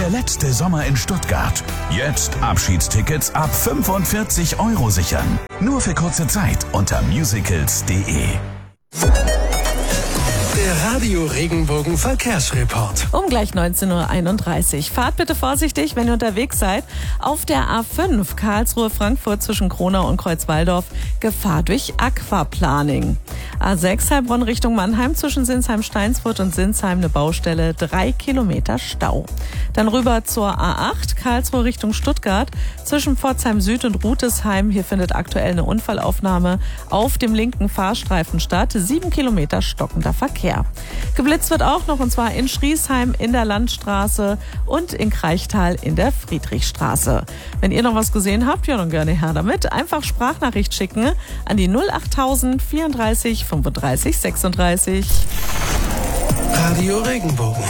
Der letzte Sommer in Stuttgart. Jetzt Abschiedstickets ab 45 € sichern. Nur für kurze Zeit unter musicals.de. Der Radio Regenbogen Verkehrsreport. Um gleich 19:31 Uhr. Fahrt bitte vorsichtig, wenn ihr unterwegs seid. Auf der A5 Karlsruhe-Frankfurt zwischen Kronau und Kreuzwaldorf Gefahr durch Aquaplaning. A6 Heilbronn Richtung Mannheim zwischen Sinsheim-Steinsfurt und Sinsheim eine Baustelle, 3 Kilometer Stau. Dann rüber zur A8 Karlsruhe Richtung Stuttgart zwischen Pforzheim Süd und Rutesheim. Hier findet aktuell eine Unfallaufnahme auf dem linken Fahrstreifen statt. 7 Kilometer stockender Verkehr. Geblitzt wird auch noch, und zwar in Schriesheim in der Landstraße und in Kraichtal in der Friedrichstraße. Wenn ihr noch was gesehen habt, ja, dann gerne her damit. Einfach Sprachnachricht schicken an die 08000 34 35 36. Radio Regenbogen.